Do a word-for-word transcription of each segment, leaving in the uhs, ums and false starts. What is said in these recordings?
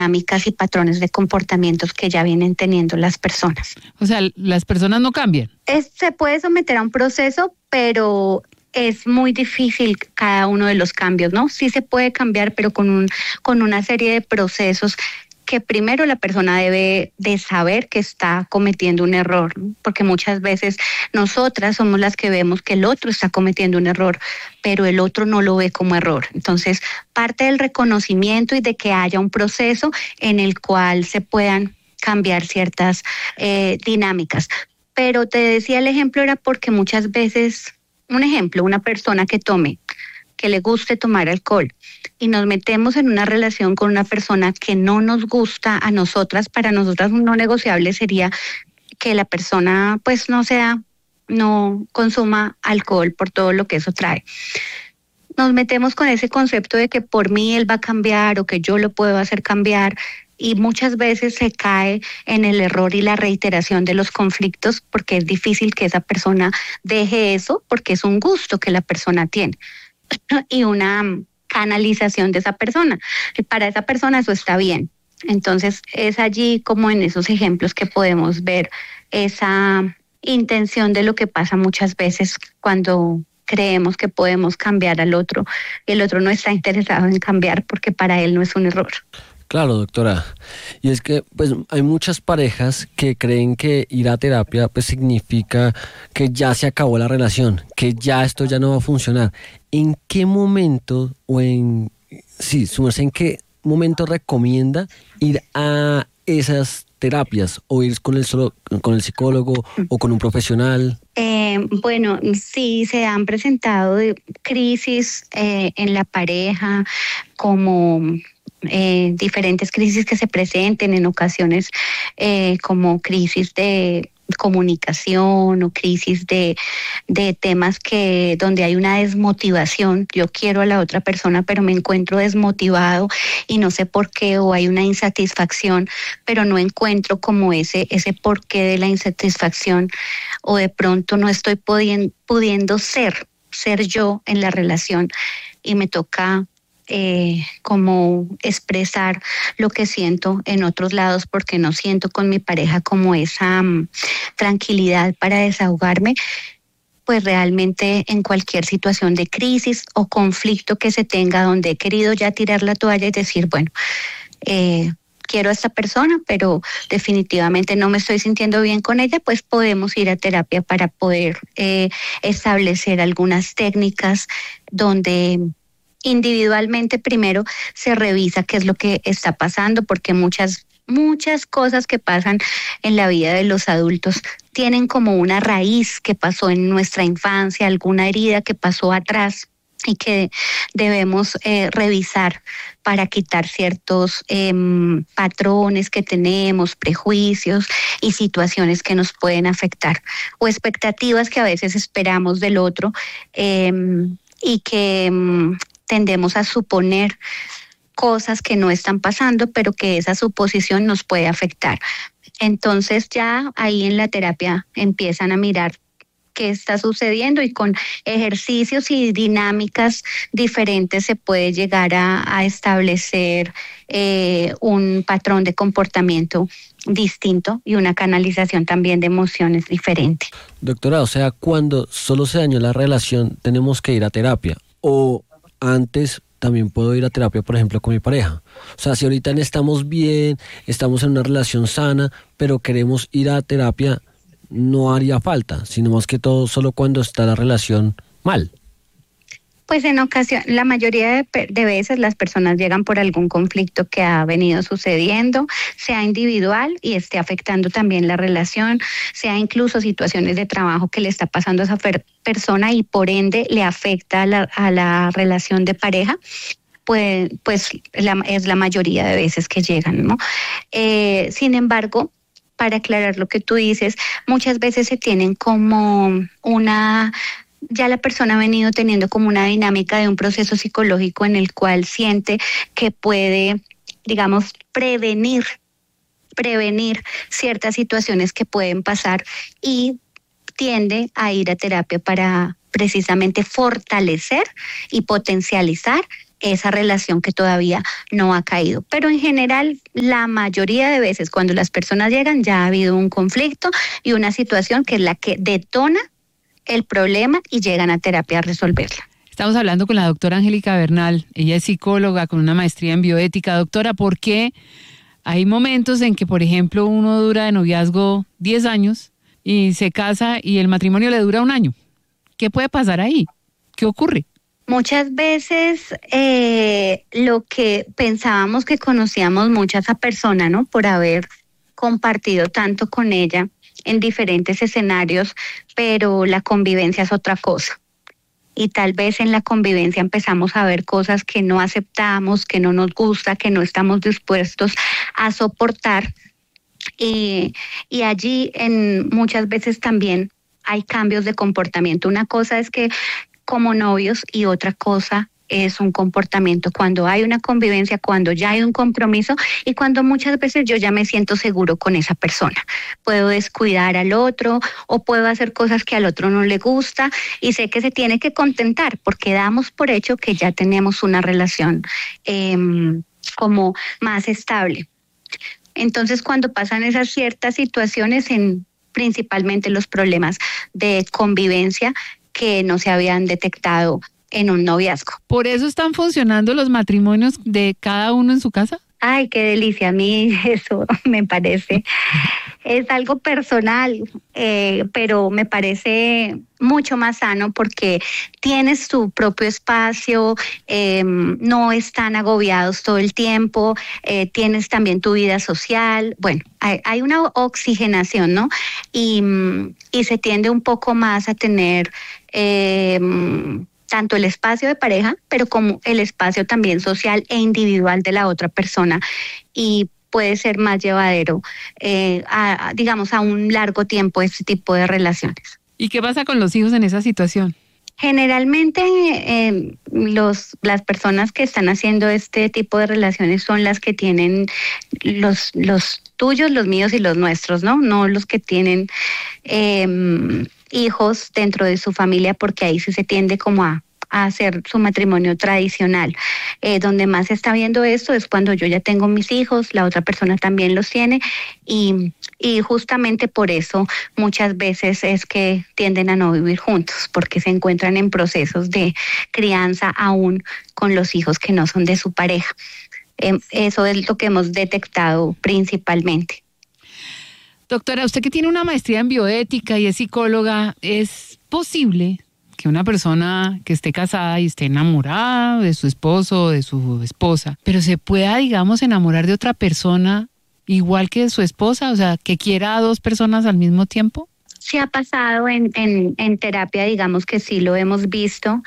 dinámicas y patrones de comportamientos que ya vienen teniendo las personas. O sea, las personas no cambian. Es, se puede someter a un proceso, pero es muy difícil cada uno de los cambios, ¿no? Sí se puede cambiar, pero con un, con una serie de procesos que primero la persona debe de saber que está cometiendo un error, ¿no? Porque muchas veces nosotras somos las que vemos que el otro está cometiendo un error, pero el otro no lo ve como error. Entonces, parte del reconocimiento y de que haya un proceso en el cual se puedan cambiar ciertas eh, dinámicas. Pero te decía el ejemplo era porque muchas veces, un ejemplo, una persona que tome, que le guste tomar alcohol y nos metemos en una relación con una persona que no nos gusta a nosotras, para nosotras un no negociable sería que la persona pues no sea, no consuma alcohol por todo lo que eso trae. Nos metemos con ese concepto de que por mí él va a cambiar o que yo lo puedo hacer cambiar, y muchas veces se cae en el error y la reiteración de los conflictos porque es difícil que esa persona deje eso porque es un gusto que la persona tiene y una canalización de esa persona. Y para esa persona eso está bien. Entonces es allí como en esos ejemplos que podemos ver esa intención de lo que pasa muchas veces cuando creemos que podemos cambiar al otro y el otro no está interesado en cambiar porque para él no es un error. Claro, doctora. Y es que pues hay muchas parejas que creen que ir a terapia pues significa que ya se acabó la relación, que ya esto ya no va a funcionar. ¿En qué momento o en sí, su merced, en qué momento recomienda ir a esas terapias o ir con el solo, con el psicólogo o con un profesional? Eh, bueno, sí se han presentado crisis eh, en la pareja, como Eh, diferentes crisis que se presenten en ocasiones eh, como crisis de comunicación o crisis de, de temas que donde hay una desmotivación. Yo quiero a la otra persona pero me encuentro desmotivado y no sé por qué, o hay una insatisfacción pero no encuentro como ese, ese porqué de la insatisfacción, o de pronto no estoy pudiendo, pudiendo ser, ser yo en la relación y me toca Eh, como expresar lo que siento en otros lados porque no siento con mi pareja como esa um, tranquilidad para desahogarme, pues realmente en cualquier situación de crisis o conflicto que se tenga donde he querido ya tirar la toalla y decir, bueno, eh, quiero a esta persona, pero definitivamente no me estoy sintiendo bien con ella, pues podemos ir a terapia para poder eh, establecer algunas técnicas donde individualmente primero se revisa qué es lo que está pasando, porque muchas, muchas cosas que pasan en la vida de los adultos tienen como una raíz que pasó en nuestra infancia, alguna herida que pasó atrás y que debemos eh, revisar para quitar ciertos eh, patrones que tenemos, prejuicios y situaciones que nos pueden afectar, o expectativas que a veces esperamos del otro eh, y que eh, tendemos a suponer cosas que no están pasando, pero que esa suposición nos puede afectar. Entonces ya ahí en la terapia empiezan a mirar qué está sucediendo y con ejercicios y dinámicas diferentes se puede llegar a, a establecer eh, un patrón de comportamiento distinto y una canalización también de emociones diferente. Doctora, o sea, cuando solo se dañó la relación, tenemos que ir a terapia, o antes también puedo ir a terapia, por ejemplo, con mi pareja. O sea, si ahorita estamos bien, estamos en una relación sana, pero queremos ir a terapia, no haría falta, sino más que todo solo cuando está la relación mal. Pues en ocasión, la mayoría de, de veces las personas llegan por algún conflicto que ha venido sucediendo, sea individual y esté afectando también la relación, sea incluso situaciones de trabajo que le está pasando a esa per- persona y por ende le afecta a la, a la relación de pareja. Pues, pues la, es la mayoría de veces que llegan, ¿no? Eh, sin embargo, para aclarar lo que tú dices, muchas veces se tienen como una... Ya la persona ha venido teniendo como una dinámica de un proceso psicológico en el cual siente que puede, digamos, prevenir, prevenir ciertas situaciones que pueden pasar y tiende a ir a terapia para precisamente fortalecer y potencializar esa relación que todavía no ha caído. Pero en general, la mayoría de veces cuando las personas llegan ya ha habido un conflicto y una situación que es la que detona el problema y llegan a terapia a resolverla. Estamos hablando con la doctora Angélica Bernal. Ella es psicóloga con una maestría en bioética. Doctora, ¿por qué hay momentos en que, por ejemplo, uno dura de noviazgo diez años y se casa y el matrimonio le dura un año? ¿Qué puede pasar ahí? ¿Qué ocurre? Muchas veces eh, lo que pensábamos que conocíamos mucho a esa persona, ¿no? Por haber compartido tanto con ella en diferentes escenarios, pero la convivencia es otra cosa. Y tal vez en la convivencia empezamos a ver cosas que no aceptamos, que no nos gusta, que no estamos dispuestos a soportar. Y, y allí en, muchas veces también hay cambios de comportamiento. Una cosa es que como novios y otra cosa es un comportamiento cuando hay una convivencia, cuando ya hay un compromiso y cuando muchas veces yo ya me siento seguro con esa persona. Puedo descuidar al otro o puedo hacer cosas que al otro no le gusta y sé que se tiene que contentar porque damos por hecho que ya tenemos una relación eh, como más estable. Entonces, cuando pasan esas ciertas situaciones, en principalmente los problemas de convivencia que no se habían detectado en un noviazgo. ¿Por eso están funcionando los matrimonios de cada uno en su casa? Ay, qué delicia, a mí eso me parece, es algo personal, eh, pero me parece mucho más sano porque tienes tu propio espacio, eh, no están agobiados todo el tiempo, eh, tienes también tu vida social, bueno, hay, hay una oxigenación, ¿no? Y, y se tiende un poco más a tener Eh, tanto el espacio de pareja, pero como el espacio también social e individual de la otra persona y puede ser más llevadero, eh, a, digamos, a un largo tiempo este tipo de relaciones. ¿Y qué pasa con los hijos en esa situación? Generalmente eh, los, las personas que están haciendo este tipo de relaciones son las que tienen los, los tuyos, los míos y los nuestros, ¿no? No los que tienen eh, hijos dentro de su familia, porque ahí sí se tiende como a, a hacer su matrimonio tradicional. Eh, donde más se está viendo esto es cuando yo ya tengo mis hijos, la otra persona también los tiene y, y justamente por eso muchas veces es que tienden a no vivir juntos, porque se encuentran en procesos de crianza aún con los hijos que no son de su pareja. Eh, eso es lo que hemos detectado principalmente. Doctora, usted que tiene una maestría en bioética y es psicóloga, ¿es posible que una persona que esté casada y esté enamorada de su esposo o de su esposa, pero se pueda, digamos, enamorar de otra persona igual que de su esposa? O sea, que quiera a dos personas al mismo tiempo. Sí ha pasado en, en, en terapia, digamos que sí lo hemos visto.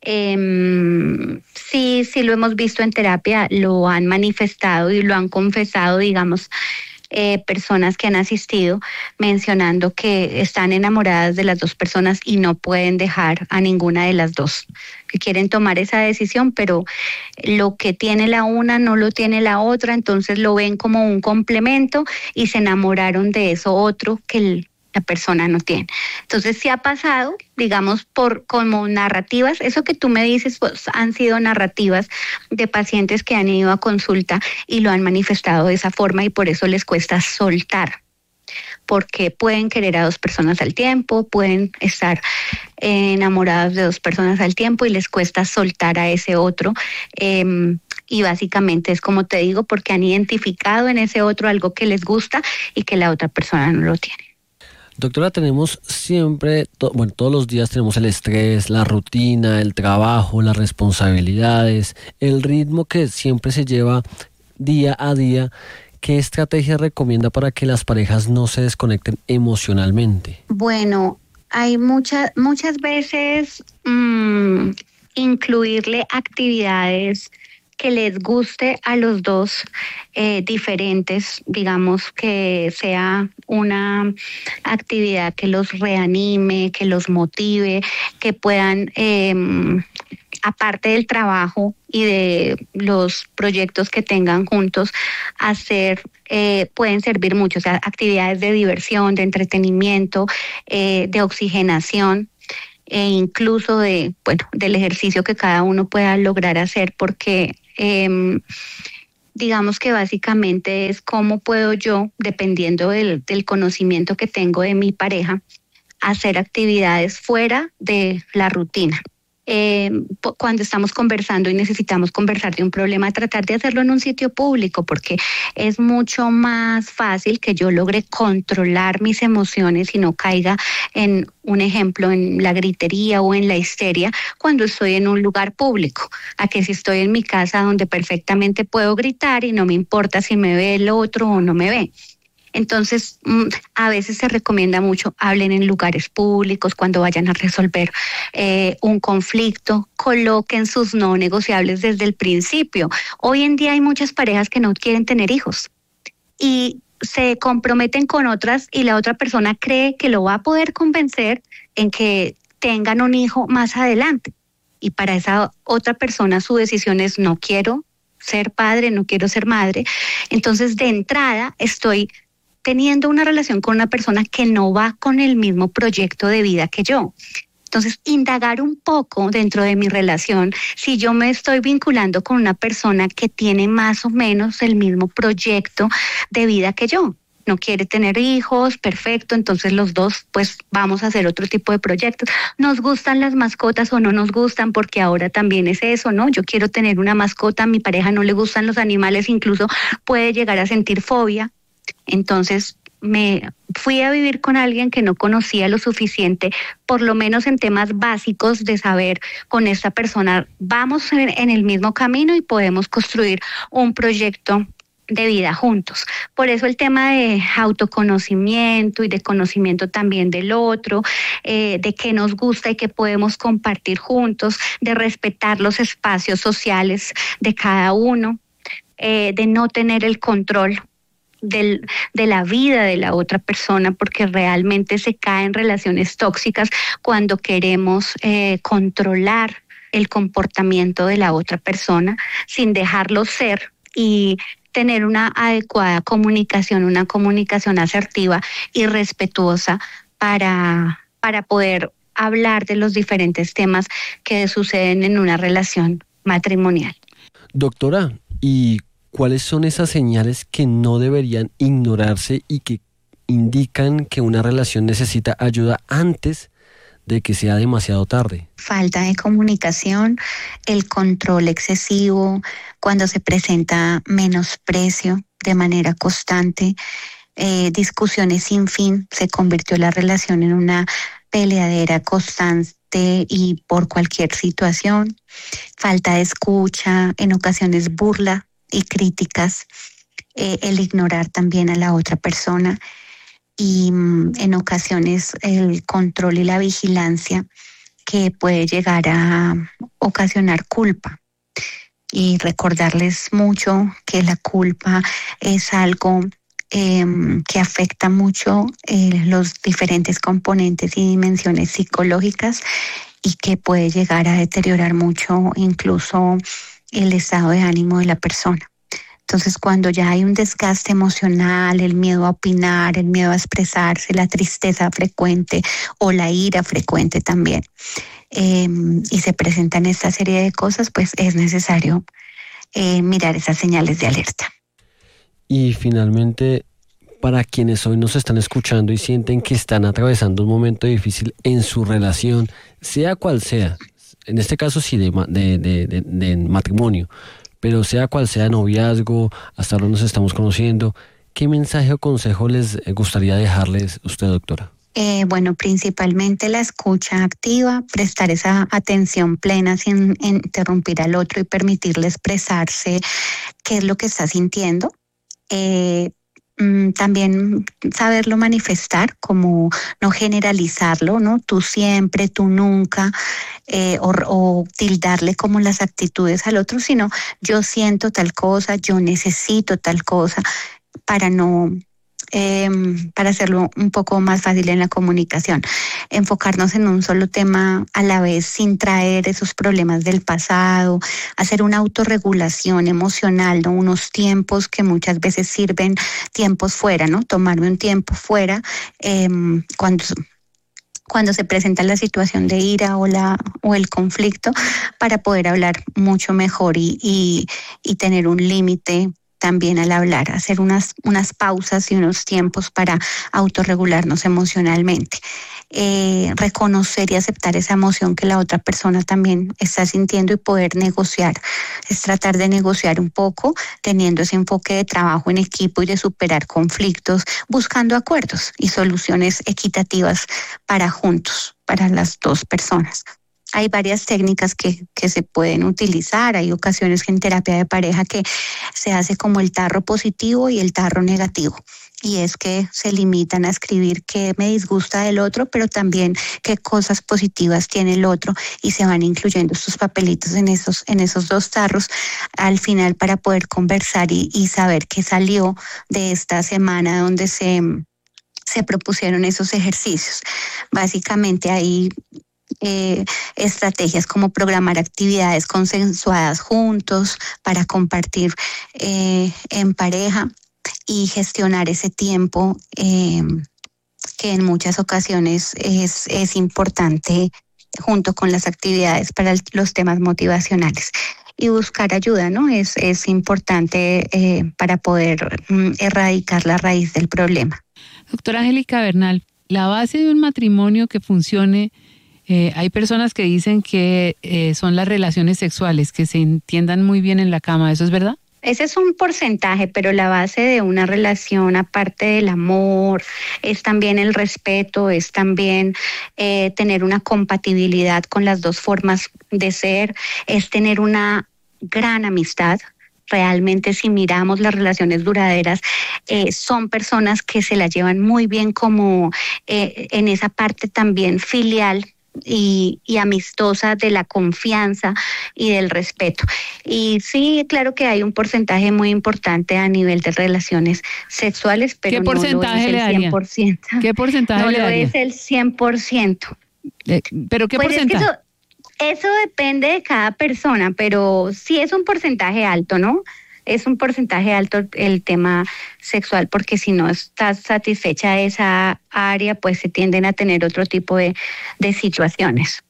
Eh, sí, sí lo hemos visto en terapia, lo han manifestado y lo han confesado, digamos, Eh, personas que han asistido mencionando que están enamoradas de las dos personas y no pueden dejar a ninguna de las dos, que quieren tomar esa decisión, pero lo que tiene la una no lo tiene la otra, entonces lo ven como un complemento y se enamoraron de eso otro que el la persona no tiene. Entonces sí ha pasado, digamos, por como narrativas, eso que tú me dices, pues han sido narrativas de pacientes que han ido a consulta y lo han manifestado de esa forma y por eso les cuesta soltar, porque pueden querer a dos personas al tiempo, pueden estar enamorados de dos personas al tiempo y les cuesta soltar a ese otro. Eh, y básicamente es como te digo, porque han identificado en ese otro algo que les gusta y que la otra persona no lo tiene. Doctora, tenemos siempre, to- bueno, todos los días tenemos el estrés, la rutina, el trabajo, las responsabilidades, el ritmo que siempre se lleva día a día. ¿Qué estrategia recomienda para que las parejas no se desconecten emocionalmente? Bueno, hay muchas, muchas veces mmm, incluirle actividades que les guste a los dos, eh, diferentes, digamos, que sea una actividad que los reanime, que los motive, que puedan, eh, aparte del trabajo y de los proyectos que tengan juntos, hacer, eh, pueden servir mucho, o sea, actividades de diversión, de entretenimiento, eh, de oxigenación. e incluso de, bueno, del ejercicio que cada uno pueda lograr hacer, porque eh, digamos que básicamente es cómo puedo yo, dependiendo del, del conocimiento que tengo de mi pareja, hacer actividades fuera de la rutina. Eh, cuando estamos conversando y necesitamos conversar de un problema, tratar de hacerlo en un sitio público, porque es mucho más fácil que yo logre controlar mis emociones y no caiga en un ejemplo, en la gritería o en la histeria cuando estoy en un lugar público, a que si estoy en mi casa donde perfectamente puedo gritar y no me importa si me ve el otro o no me ve. Entonces, a veces se recomienda mucho, hablen en lugares públicos cuando vayan a resolver eh, un conflicto, coloquen sus no negociables desde el principio. Hoy en día hay muchas parejas que no quieren tener hijos y se comprometen con otras y la otra persona cree que lo va a poder convencer en que tengan un hijo más adelante. Y para esa otra persona su decisión es no quiero ser padre, no quiero ser madre. Entonces, de entrada estoy teniendo una relación con una persona que no va con el mismo proyecto de vida que yo. Entonces, indagar un poco dentro de mi relación, si yo me estoy vinculando con una persona que tiene más o menos el mismo proyecto de vida que yo. No quiere tener hijos, perfecto, entonces los dos pues vamos a hacer otro tipo de proyectos. ¿Nos gustan las mascotas o no nos gustan? Porque ahora también es eso, ¿no? Yo quiero tener una mascota, a mi pareja no le gustan los animales, incluso puede llegar a sentir fobia. Entonces me fui a vivir con alguien que no conocía lo suficiente, por lo menos en temas básicos de saber con esta persona vamos en el mismo camino y podemos construir un proyecto de vida juntos. Por eso el tema de autoconocimiento y de conocimiento también del otro, eh, de qué nos gusta y qué podemos compartir juntos, de respetar los espacios sociales de cada uno, eh, de no tener el control Del, de la vida de la otra persona, porque realmente se caen relaciones tóxicas cuando queremos eh, controlar el comportamiento de la otra persona sin dejarlo ser y tener una adecuada comunicación, una comunicación asertiva y respetuosa para, para poder hablar de los diferentes temas que suceden en una relación matrimonial. Doctora, ¿y cuáles son esas señales que no deberían ignorarse y que indican que una relación necesita ayuda antes de que sea demasiado tarde? Falta de comunicación, el control excesivo, cuando se presenta menosprecio de manera constante, eh, discusiones sin fin, se convirtió la relación en una peleadera constante y por cualquier situación, falta de escucha, en ocasiones burla y críticas, eh, el ignorar también a la otra persona y mm, en ocasiones el control y la vigilancia que puede llegar a ocasionar culpa. Y recordarles mucho que la culpa es algo eh, que afecta mucho eh, los diferentes componentes y dimensiones psicológicas y que puede llegar a deteriorar mucho incluso el estado de ánimo de la persona. Entonces, cuando ya hay un desgaste emocional, el miedo a opinar, el miedo a expresarse, la tristeza frecuente o la ira frecuente también, eh, y se presentan esta serie de cosas, pues es necesario eh, mirar esas señales de alerta. Y finalmente, para quienes hoy nos están escuchando y sienten que están atravesando un momento difícil en su relación, sea cual sea, en este caso sí de, de, de, de, de matrimonio, pero sea cual sea noviazgo, hasta ahora nos estamos conociendo, ¿qué mensaje o consejo les gustaría dejarles usted, doctora? Eh, bueno, principalmente la escucha activa, prestar esa atención plena sin interrumpir al otro y permitirle expresarse qué es lo que está sintiendo. Eh, También saberlo manifestar, como no generalizarlo, ¿no? Tú siempre, tú nunca, eh, o, o tildarle como las actitudes al otro, sino yo siento tal cosa, yo necesito tal cosa, para no, eh, para hacerlo un poco más fácil en la comunicación. Enfocarnos en un solo tema a la vez sin traer esos problemas del pasado, hacer una autorregulación emocional, ¿no? Unos tiempos que muchas veces sirven tiempos fuera, ¿no? Tomarme un tiempo fuera eh, cuando cuando se presenta la situación de ira o la o el conflicto, para poder hablar mucho mejor y, y, y tener un límite también al hablar, hacer unas, unas pausas y unos tiempos para autorregularnos emocionalmente. Eh, reconocer y aceptar esa emoción que la otra persona también está sintiendo y poder negociar. Es tratar de negociar un poco, teniendo ese enfoque de trabajo en equipo y de superar conflictos, buscando acuerdos y soluciones equitativas para juntos, para las dos personas. Hay varias técnicas que, que se pueden utilizar. Hay ocasiones que en terapia de pareja que se hace como el tarro positivo y el tarro negativo. Y es que se limitan a escribir qué me disgusta del otro, pero también qué cosas positivas tiene el otro, y se van incluyendo estos papelitos en esos, en esos dos tarros al final para poder conversar y, y saber qué salió de esta semana donde se, se propusieron esos ejercicios. Básicamente hay Eh, estrategias como programar actividades consensuadas juntos para compartir eh, en pareja y gestionar ese tiempo eh, que en muchas ocasiones es, es importante junto con las actividades para el, los temas motivacionales. Y buscar ayuda, ¿no? Es, es importante eh, para poder mm, erradicar la raíz del problema. Doctora Angélica Bernal, la base de un matrimonio que funcione, Eh, hay personas que dicen que eh, son las relaciones sexuales, que se entiendan muy bien en la cama. ¿Eso es verdad? Ese es un porcentaje, pero la base de una relación, aparte del amor, es también el respeto, es también eh, tener una compatibilidad con las dos formas de ser, es tener una gran amistad. Realmente, si miramos las relaciones duraderas, eh, son personas que se la llevan muy bien, como eh, en esa parte también filial Y, y amistosa de la confianza y del respeto. Y sí, claro que hay un porcentaje muy importante a nivel de relaciones sexuales, pero ¿Qué porcentaje no lo es el cien por ciento. ¿Qué porcentaje no le lo daría? es el cien por ciento. Eh, ¿Pero qué Pues porcentaje? Es que eso, eso depende de cada persona, pero sí es un porcentaje alto, ¿no? Es un porcentaje alto el tema sexual, porque si no estás satisfecha de esa área, pues se tienden a tener otro tipo de, de situaciones.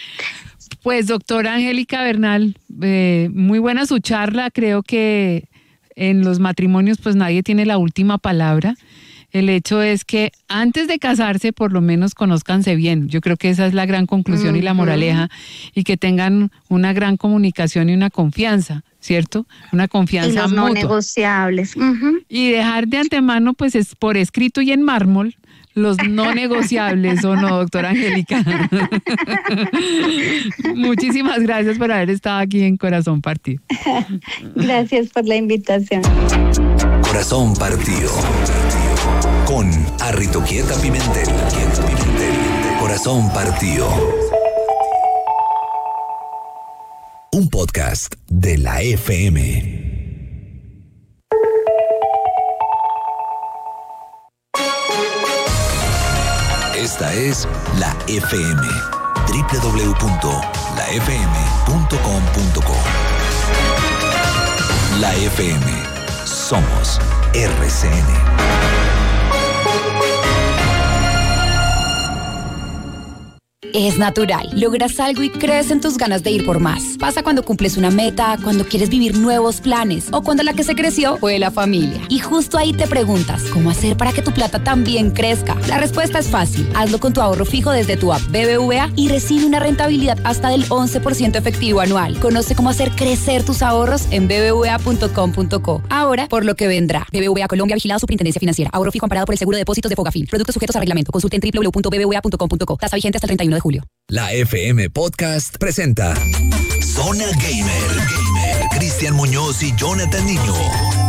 Pues doctora Angélica Bernal, eh, muy buena su charla. Creo que en los matrimonios pues nadie tiene la última palabra. El hecho es que antes de casarse por lo menos conózcanse bien. Yo creo que esa es la gran conclusión uh-huh. y la moraleja, y que tengan una gran comunicación y una confianza, ¿cierto? Una confianza y los mutua. no negociables. Uh-huh. Y dejar de antemano pues es por escrito y en mármol los no negociables, ¿o no, doctora Angélica? Muchísimas gracias por haber estado aquí en Corazón Partido. Gracias por la invitación. Corazón Partido con Arritoquieta Pimentel. Corazón Partido. Un podcast de la F M. Esta es la F M, doble u doble u doble u punto la f m punto com punto co. La F M, somos R C N. Es natural. Logras algo y crees en tus ganas de ir por más. Pasa cuando cumples una meta, cuando quieres vivir nuevos planes o cuando la que se creció fue la familia. Y justo ahí te preguntas, ¿cómo hacer para que tu plata también crezca? La respuesta es fácil. Hazlo con tu ahorro fijo desde tu app B B V A y recibe una rentabilidad hasta del once por ciento efectivo anual. Conoce cómo hacer crecer tus ahorros en b b v a punto com punto co. Ahora, por lo que vendrá. B B V A Colombia, vigilado Superintendencia Financiera. Ahorro fijo amparado por el seguro de depósitos de Fogafín. Productos sujetos a reglamento. Consulte en doble u doble u doble u punto b b v a punto com punto co. Tasa vigente hasta el treinta y uno de julio. La F M Podcast presenta Zona Gamer. Gamer. Cristian Muñoz y Jonathan Niño.